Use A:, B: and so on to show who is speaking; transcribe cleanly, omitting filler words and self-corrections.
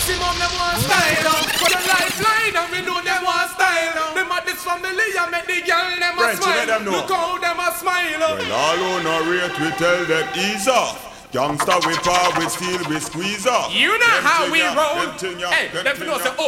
A: maximum them want style. For the lifeline and we know them want style. Them at this family and make the girl them a smile. Look how them a smile.
B: Well, all who no rate we tell them ease off. Youngster we power, we steal, we squeeze off.
A: You know how we roll. Hey, let me know say,